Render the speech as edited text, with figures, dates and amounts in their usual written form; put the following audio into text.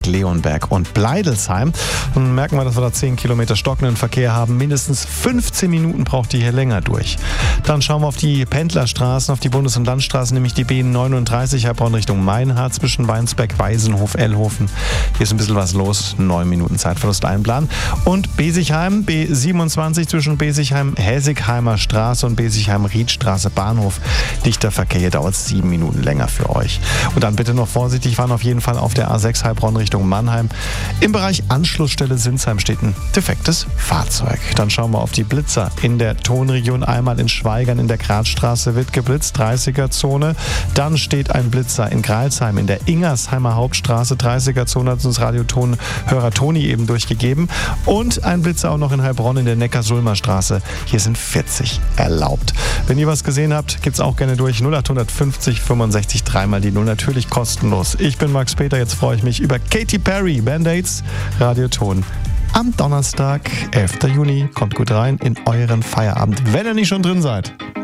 Leonberg und Bleidelsheim. Dann merken wir, dass wir da 10 Kilometer stockenden Verkehr haben. Mindestens 15 Minuten braucht ihr hier länger durch. Dann schauen wir auf die Pendlerstraßen, auf die Bundes- und Landstraßen, nämlich die B39 Heilbronn Richtung Meinhardt zwischen Weinsberg, Weisenhof, Ellhofen. Hier ist ein bisschen was los. 9 Minuten Zeitverlust einplanen. Und Besigheim, B27 zwischen Besigheim, Häsigheimer Straße und Besigheim-Riedstraße Bahnhof. Dichter Verkehr, hier dauert es 7 Minuten länger für euch. Und dann bitte noch vorsichtig fahren, auf jeden Fall auf der A6 Heilbronn Richtung Mannheim. Im Bereich Anschlussstelle Sinsheim steht ein defektes Fahrzeug. Dann schauen wir auf die Blitzer in der Tonregion. Einmal in Schweigern in der Gradstraße wird geblitzt, 30er-Zone. Dann steht ein Blitzer in Greilsheim in der Ingersheimer Hauptstraße, 30er-Zone, hat uns Radiotonhörer Toni eben durchgegeben. Und ein Blitzer auch noch in Heilbronn in der Neckar-Sulmer Straße. Hier sind 40 erlaubt. Wenn ihr was gesehen habt, gibt's auch gerne durch 0850 65 3 die 0, natürlich kostenlos. Ich bin Max Peter, jetzt freue ich mich über Katy Perry, Band-Aids, Radioton. Am Donnerstag, 11. Juni, kommt gut rein in euren Feierabend, wenn ihr nicht schon drin seid.